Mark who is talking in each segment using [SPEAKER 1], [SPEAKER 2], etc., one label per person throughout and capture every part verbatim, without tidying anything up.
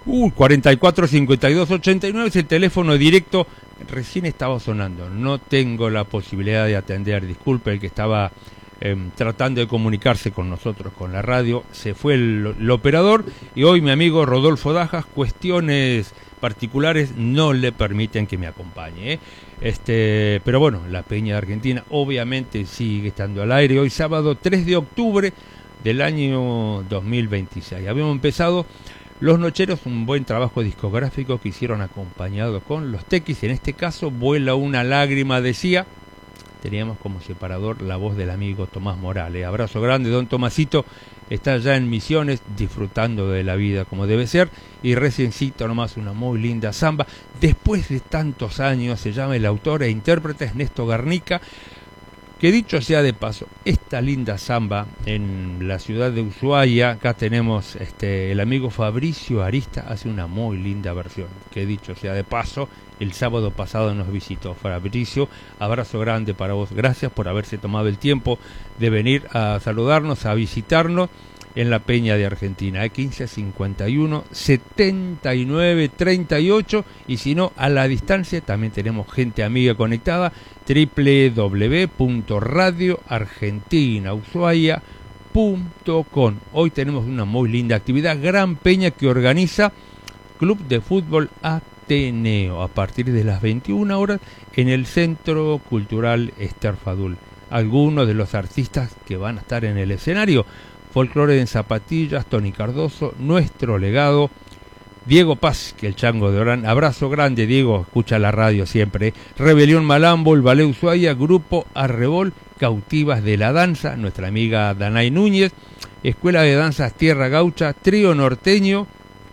[SPEAKER 1] Uh, cuarenta y cuatro cincuenta y dos ochenta y nueve es el teléfono directo. Recién estaba sonando. No tengo la posibilidad de atender. Disculpe, el que estaba eh, tratando de comunicarse con nosotros, con la radio. Se fue el, el operador. Y hoy mi amigo Rodolfo Dajas, cuestiones particulares no le permiten que me acompañe. ¿eh? Este, pero bueno, la Peña de Argentina obviamente sigue estando al aire. Hoy sábado tres de octubre del año dos mil veintiséis. Habíamos empezado Los Nocheros, un buen trabajo discográfico que hicieron acompañado con Los Tequis. En este caso, Vuela una lágrima, decía. Teníamos como separador la voz del amigo Tomás Morales. Abrazo grande, don Tomasito. Está ya en Misiones, disfrutando de la vida como debe ser. Y reciencito nomás una muy linda samba. Después de tantos años, se llama el autor e intérprete Ernesto Garnica. Que dicho sea de paso, esta linda samba en la ciudad de Ushuaia, acá tenemos este, el amigo Fabricio Arista, hace una muy linda versión. Que dicho sea de paso, el sábado pasado nos visitó Fabricio. Abrazo grande para vos, gracias por haberse tomado el tiempo de venir a saludarnos, a visitarnos en la Peña de Argentina, quince cincuenta y uno setenta y nueve treinta y ocho, y si no, a la distancia también tenemos gente amiga conectada, doble u doble u doble u punto radio argentina ushuaia punto com. Hoy tenemos una muy linda actividad, gran peña que organiza Club de Fútbol Ateneo, a partir de las veintiuna horas en el Centro Cultural Ester Fadul. Algunos de los artistas que van a estar en el escenario: Folclore en Zapatillas, Tony Cardoso, Nuestro Legado, Diego Paz, que el chango de Orán. Abrazo grande, Diego, escucha la radio siempre. ¿eh? Rebelión Malambo, el Ballet Ushuaia, Grupo Arrebol, Cautivas de la Danza, nuestra amiga Danay Núñez, Escuela de Danzas Tierra Gaucha, Trío Norteño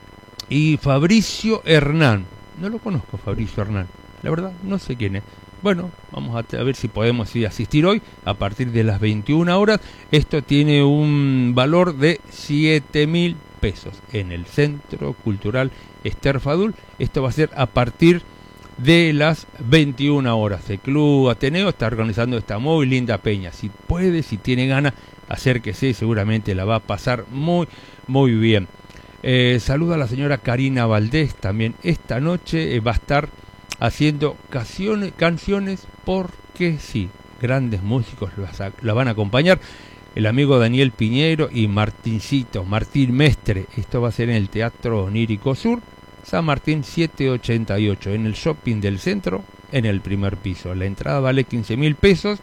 [SPEAKER 1] y Fabricio Hernán. No lo conozco, Fabricio Hernán, la verdad, no sé quién es. Bueno, vamos a, a ver si podemos ir a asistir hoy a partir de las veintiuna horas. Esto tiene un valor de siete mil pesos en el Centro Cultural Ester Fadul. Esto va a ser a partir de las veintiuna horas. El Club Ateneo está organizando esta muy linda peña. Si puede, si tiene ganas, acérquese, seguramente la va a pasar muy, muy bien. Eh, saluda a la señora Karina Valdés también. Esta noche eh, va a estar haciendo canciones, canciones porque sí, grandes músicos la van a acompañar, el amigo Daniel Piñero y Martincito, Martín Mestre. Esto va a ser en el Teatro Onírico Sur, San Martín setecientos ochenta y ocho, en el shopping del centro, en el primer piso. La entrada vale quince mil pesos,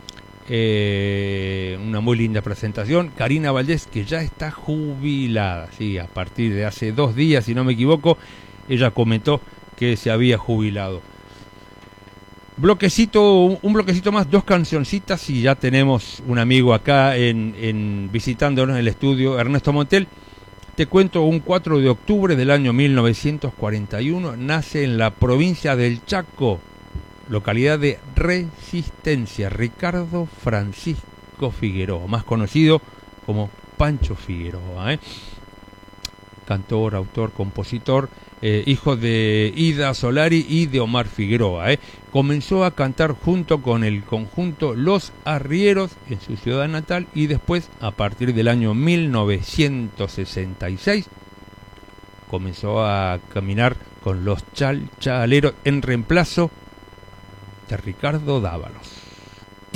[SPEAKER 1] eh, una muy linda presentación. Karina Valdés, que ya está jubilada, sí, a partir de hace dos días, si no me equivoco, ella comentó que se había jubilado. Bloquecito, un bloquecito más, dos cancioncitas y ya tenemos un amigo acá en, en visitándonos en el estudio, Ernesto Montel. Te cuento, un cuatro de octubre del año mil novecientos cuarenta y uno nace en la provincia del Chaco, localidad de Resistencia, Ricardo Francisco Figueroa, más conocido como Pancho Figueroa, ¿eh? Cantor, autor, compositor, eh, hijo de Ida Solari y de Omar Figueroa. ¿eh? Comenzó a cantar junto con el conjunto Los Arrieros en su ciudad natal y después, a partir del año mil novecientos sesenta y seis, comenzó a caminar con los Chalchaleros en reemplazo de Ricardo Dávalos.